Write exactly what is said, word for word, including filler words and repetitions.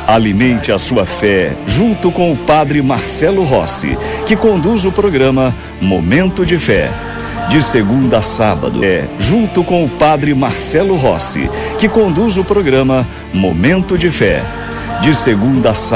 Alimente a sua fé junto com o Padre Marcelo Rossi, que conduz o programa Momento de Fé. De segunda a sábado, é junto com o Padre Marcelo Rossi, que conduz o programa Momento de Fé. De segunda a sábado.